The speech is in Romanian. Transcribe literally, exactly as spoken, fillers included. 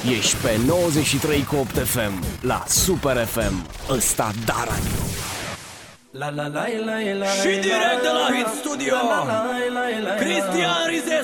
Ești pe nouăzeci și trei punct opt F M la Super F M. Ăsta da radio. La la la la la. Și direct de la Hit Studio, Cristian Rizescu.